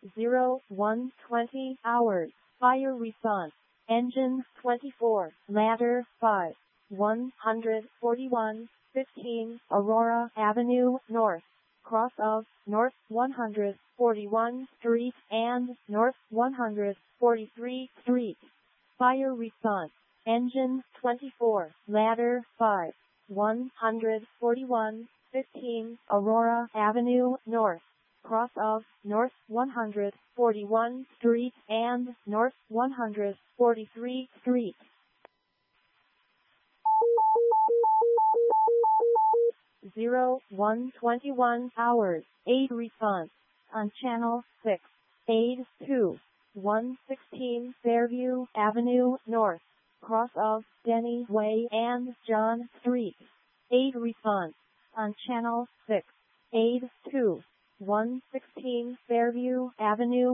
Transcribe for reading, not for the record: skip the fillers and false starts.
0120 hours. Fire response. Engine 24, ladder 5, 141, 15, Aurora Avenue North, cross of North 141 Street and North 143 Street. Fire response. Engine 24, ladder 5, 141, 15, Aurora Avenue North, cross of North 141 Street and North 143 Street. Zero 121 hours. Aid response. On channel 6. Aid 2. 116 Fairview Avenue North, cross of Denny Way and John Street. Aid response. On channel 6. Aid 2. 116 Fairview Avenue